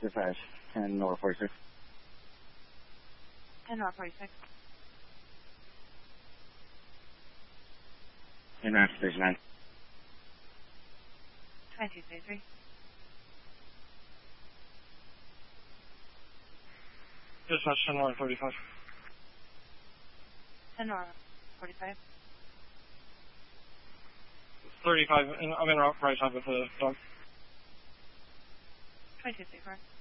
Dispatch, 10 North 46. 10 North 46. In Rapid Station 9. 2233. Dispatch 10 North 45. 10 North 45. 35, I'm in right side with the dog. 2234.